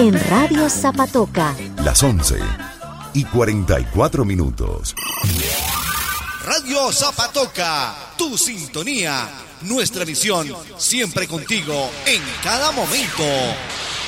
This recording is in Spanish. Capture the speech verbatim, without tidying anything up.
en Radio Zapatoca. Las once y cuarenta y cuatro minutos. Radio Zapatoca, tu sintonía, nuestra misión, siempre contigo en cada momento.